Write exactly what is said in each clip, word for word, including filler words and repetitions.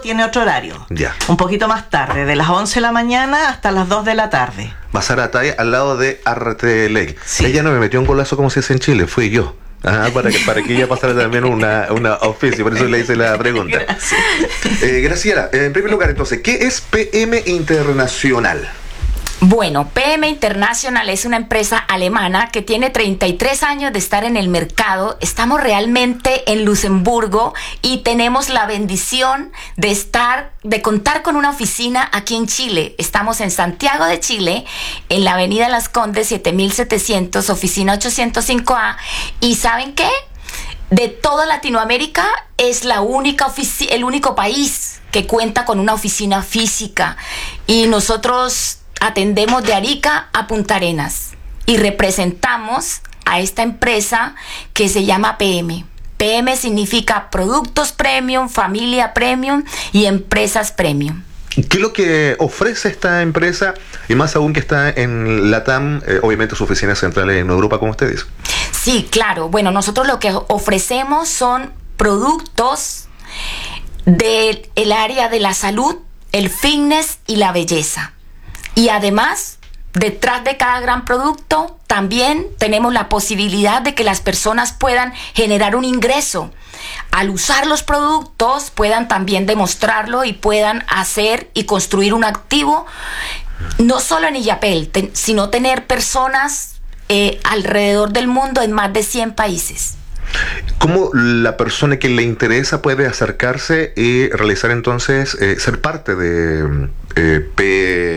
tiene otro horario. Ya. Un poquito más tarde, de las once de la mañana hasta las dos de la tarde. Masaratay, al lado de Artelec. Sí. Ella no me metió un golazo como se dice en Chile, fui yo. Ah, para que para que ella pasara también una, una oficio, por eso le hice la pregunta. Gracias. Eh, Graciela, en primer lugar, entonces, ¿qué es P M Internacional? Bueno, P M International es una empresa alemana que tiene treinta y tres años de estar en el mercado. Estamos realmente en Luxemburgo y tenemos la bendición de estar, de contar con una oficina aquí en Chile. Estamos en Santiago de Chile, en la avenida Las Condes siete mil setecientos, oficina ochocientos cinco A. ¿Y saben qué? De toda Latinoamérica es la única ofici- el único país que cuenta con una oficina física. Y nosotros atendemos de Arica a Punta Arenas y representamos a esta empresa que se llama P M. P M significa Productos Premium, Familia Premium y Empresas Premium. ¿Qué es lo que ofrece esta empresa? Y más aún que está en LATAM, eh, obviamente su oficina central en Europa, como usted dice. Sí, claro. Bueno, nosotros lo que ofrecemos son productos del el área de la salud, el fitness y la belleza. Y además, detrás de cada gran producto, también tenemos la posibilidad de que las personas puedan generar un ingreso. Al usar los productos, puedan también demostrarlo y puedan hacer y construir un activo, no solo en Illapel, ten, sino tener personas eh, alrededor del mundo en más de cien países. ¿Cómo la persona que le interesa puede acercarse y realizar entonces, eh, ser parte de eh, P...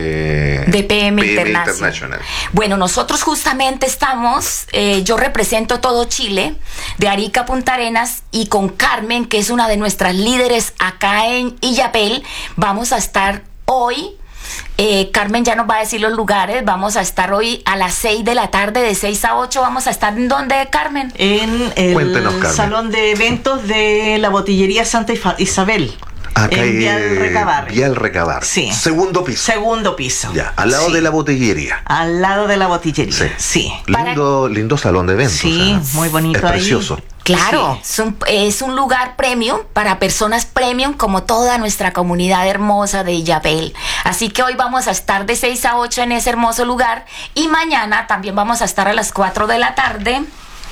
de P M, P M International. International? Bueno, nosotros justamente estamos, eh, yo represento todo Chile, de Arica a Punta Arenas, y con Carmen, que es una de nuestras líderes acá en Illapel, vamos a estar hoy. Eh, Carmen ya nos va a decir los lugares. Vamos a estar hoy a las seis de la tarde, de seis a ocho. Vamos a estar ¿en dónde, Carmen? En el Cuéntenos, Carmen. salón de eventos de la botillería Santa Isabel. Acá en hay Vial Recabarren. Vial Recabarren. Sí. Segundo piso. Segundo piso. Ya, al lado Sí. de la botillería. Al lado de la botillería. Sí. Sí. Lindo, lindo salón de eventos. Sí, ¿eh? muy bonito Es ahí. precioso. Claro, Sí. es, un, es un lugar premium para personas premium como toda nuestra comunidad hermosa de Illapel. Así que hoy vamos a estar de seis a ocho en ese hermoso lugar y mañana también vamos a estar a las cuatro de la tarde.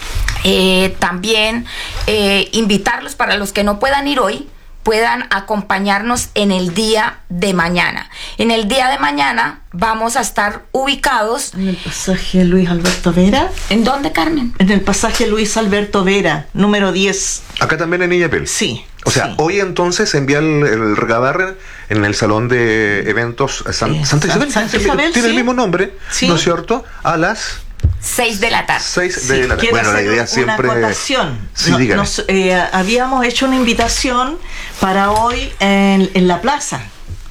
Eh, también eh, invitarlos para los que no puedan ir hoy, puedan acompañarnos en el día de mañana. En el día de mañana vamos a estar ubicados... En el pasaje Luis Alberto Vera. ¿En dónde, Carmen? En el pasaje Luis Alberto Vera, número diez. Acá también en Illapel. Sí. O sea, sí. hoy entonces envía el, el Recabarren en el salón de eventos San- Sí. Santa Isabel. Santa Tiene- Isabel, Tiene sí. el mismo nombre, Sí. ¿no es cierto? A las seis de la tarde. seis de Sí, la tarde. quiero Bueno, la hacer idea un- siempre... una acotación. Sí, No- dígame. nos, eh, habíamos hecho una invitación para hoy en, en la plaza,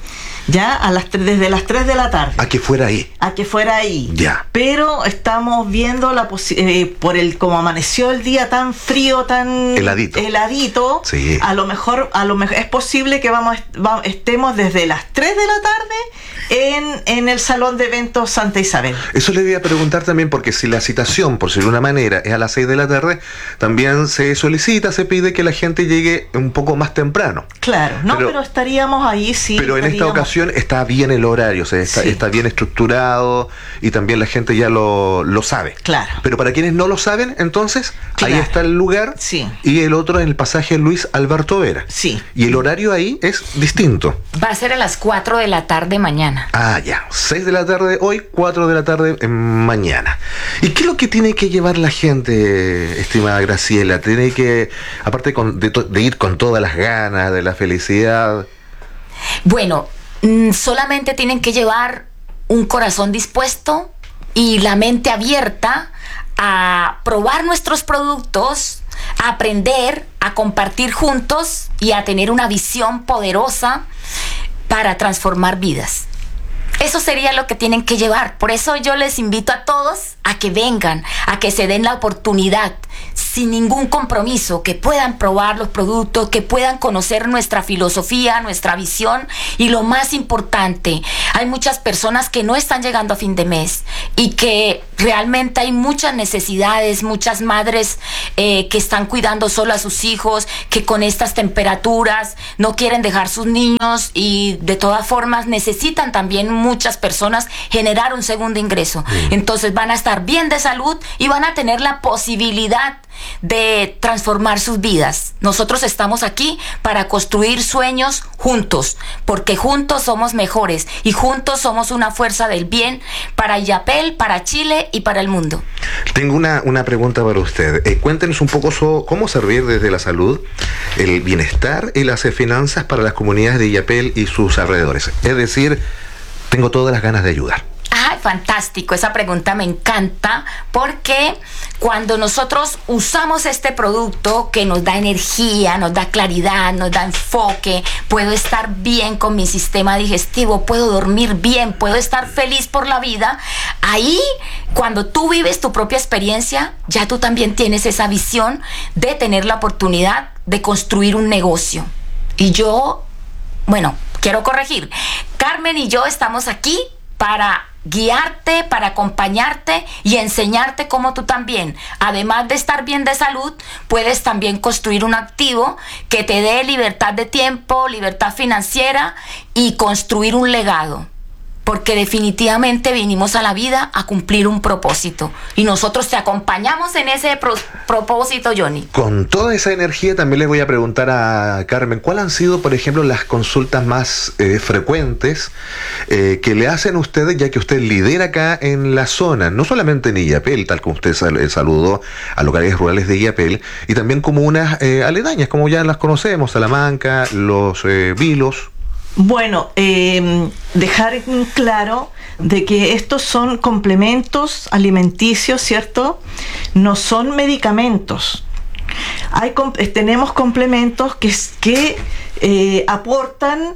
ya a las tres, desde las tres de la tarde. A que fuera ahí. A que fuera ahí. Ya. Pero estamos viendo la posi- eh, por el como amaneció el día tan frío, tan Heladito. heladito, Sí. a lo mejor a lo mejor es posible que vamos est- va- estemos desde las tres de la tarde en, en el salón de eventos Santa Isabel. Eso le voy a preguntar también, porque si la citación, por decirlo de una manera, es a las seis de la tarde, también se solicita, se pide que la gente llegue un poco más temprano. Claro, no, Pero- pero, estaríamos ahí, sí. Pero en esta estaríamos- ocasión está bien el horario, o sea, está, Sí. está bien estructurado y también la gente ya lo, lo sabe. Claro. Pero para quienes no lo saben, entonces, Claro. ahí está el lugar Sí. y el otro en el pasaje Luis Alberto Vera. Sí. Y el horario ahí es distinto. Va a ser a las cuatro de la tarde mañana. Ah, ya. seis de la tarde hoy, cuatro de la tarde eh, mañana. ¿Y qué es lo que tiene que llevar la gente, estimada Graciela? Tiene que, aparte con- de, to- de ir con todas las ganas, de la felicidad. Bueno, mm, solamente tienen que llevar un corazón dispuesto y la mente abierta a probar nuestros productos, a aprender, a compartir juntos y a tener una visión poderosa para transformar vidas. Eso sería lo que tienen que llevar. Por eso yo les invito a todos a que vengan, a que se den la oportunidad, sin ningún compromiso, que puedan probar los productos, que puedan conocer nuestra filosofía, nuestra visión. Y lo más importante, hay muchas personas que no están llegando a fin de mes y que realmente hay muchas necesidades, muchas madres eh, que están cuidando solo a sus hijos, que con estas temperaturas no quieren dejar sus niños y de todas formas necesitan también muchas personas generar un segundo ingreso. Mm. Entonces van a estar bien de salud y van a tener la posibilidad de transformar sus vidas. Nosotros estamos aquí para construir sueños juntos, porque juntos somos mejores y juntos somos una fuerza del bien para Illapel, para Chile y para el mundo. Tengo una, una pregunta para usted. Eh, cuéntenos un poco sobre cómo servir desde la salud, el bienestar y las finanzas para las comunidades de Illapel y sus alrededores. Es decir, tengo todas las ganas de ayudar. ¡Ay, fantástico! Esa pregunta me encanta porque cuando nosotros usamos este producto que nos da energía, nos da claridad, nos da enfoque, puedo estar bien con mi sistema digestivo, puedo dormir bien, puedo estar feliz por la vida, ahí cuando tú vives tu propia experiencia, ya tú también tienes esa visión de tener la oportunidad de construir un negocio. Y yo, bueno, quiero corregir, Carmen y yo estamos aquí para guiarte, para acompañarte y enseñarte cómo tú también, además de estar bien de salud, puedes también construir un activo que te dé libertad de tiempo, libertad financiera y construir un legado. Porque definitivamente vinimos a la vida a cumplir un propósito. Y nosotros te acompañamos en ese pro propósito, Johnny. Con toda esa energía también les voy a preguntar a Carmen, ¿cuáles han sido, por ejemplo, las consultas más eh, frecuentes eh, que le hacen ustedes, ya que usted lidera acá en la zona, no solamente en Illapel, tal como usted sal saludó a localidades rurales de Illapel, y también comunas eh, aledañas, como ya las conocemos, Salamanca, Los eh, Vilos? Bueno, eh, dejar en claro de que estos son complementos alimenticios, ¿cierto? No son medicamentos. Hay, tenemos complementos que, que eh, aportan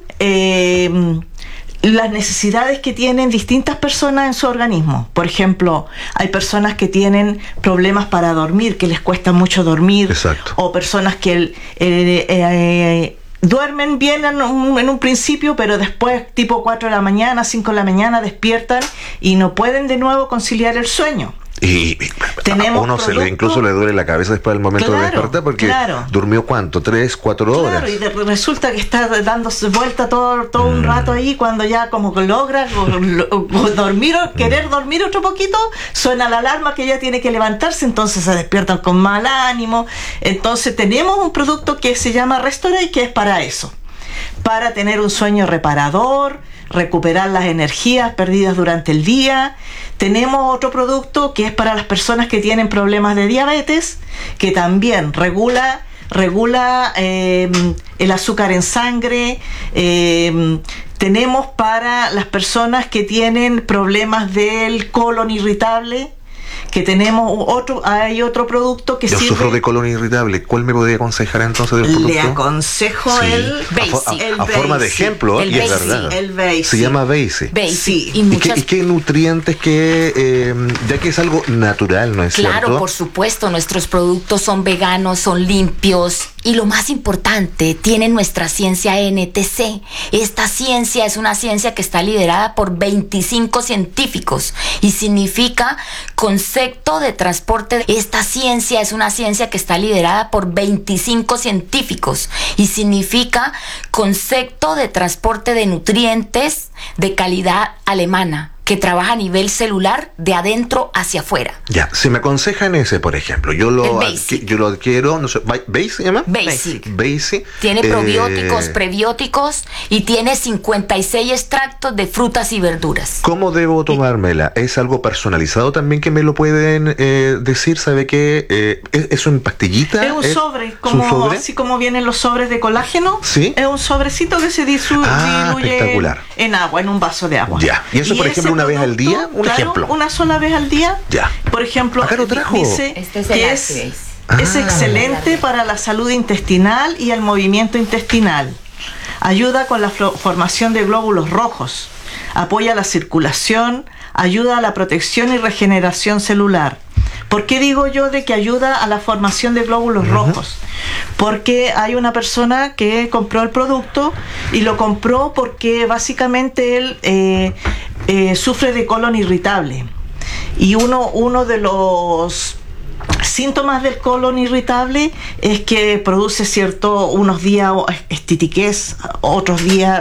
eh, las necesidades que tienen distintas personas en su organismo. Por ejemplo, hay personas que tienen problemas para dormir, que les cuesta mucho dormir. Exacto. O personas que el, eh, eh, duermen bien en un, en un principio, pero después, tipo cuatro de la mañana, cinco de la mañana, despiertan y no pueden de nuevo conciliar el sueño. Y a uno se le, incluso le duele la cabeza después del momento claro, de despertar porque claro. durmió ¿cuánto? ¿Tres, cuatro horas? Claro, y de, resulta que está dándose vuelta todo, todo mm. un rato ahí, cuando ya como que logra o, o, o dormir o querer dormir otro poquito, suena la alarma que ya tiene que levantarse, entonces se despiertan con mal ánimo. Entonces tenemos un producto que se llama Restorate, que es para eso, para tener un sueño reparador, recuperar las energías perdidas durante el día. Tenemos otro producto que es para las personas que tienen problemas de diabetes, que también regula regula eh, el azúcar en sangre. Eh, tenemos para las personas que tienen problemas del colon irritable, que tenemos otro, hay otro producto que Yo sirve... sufro de colon irritable. ¿Cuál me podría aconsejar entonces del producto? Le aconsejo sí. el Basic. A, a, el a forma de ejemplo, el y basic. es verdad. El Basic. Se llama Basic. Basic. Sí. Y, ¿Y, muchas... qué, ¿Y qué nutrientes que, eh, ya que es algo natural, no es claro, cierto? Claro, por supuesto, nuestros productos son veganos, son limpios y lo más importante, tienen nuestra ciencia N T C. Esta ciencia es una ciencia que está liderada por veinticinco científicos y significa concepto de transporte. Esta ciencia es una ciencia que está liderada por veinticinco científicos y significa concepto de transporte de nutrientes de calidad alemana, que trabaja a nivel celular de adentro hacia afuera. Ya, si me aconsejan ese, por ejemplo, yo lo, adqui yo lo adquiero, no sé, ¿Basic se llama? Basic. Basic. Tiene eh, probióticos, prebióticos y tiene cincuenta y seis extractos de frutas y verduras. ¿Cómo debo tomármela? ¿Es algo personalizado también que me lo pueden eh, decir? ¿Sabe qué? Eh, ¿es, ¿Es una pastillita? Es un ¿Es, sobre, como, un sobre? así como vienen los sobres de colágeno. ¿Sí? Es un sobrecito que se disu ah, diluye espectacular. en agua, en un vaso de agua. Ya, y eso, y por ejemplo, una vez al día, un claro, ejemplo. Una sola vez al día. Ya. Por ejemplo, acá lo trajo. Dice este es que el es, ah. es excelente para la salud intestinal y el movimiento intestinal. Ayuda con la formación de glóbulos rojos. Apoya la circulación, ayuda a la protección y regeneración celular. ¿Por qué digo yo de que ayuda a la formación de glóbulos uh-huh. rojos? Porque hay una persona que compró el producto y lo compró porque básicamente él eh, eh, sufre de colon irritable. Y uno, uno de los síntomas del colon irritable es que produce cierto, unos días estitiquez, otros días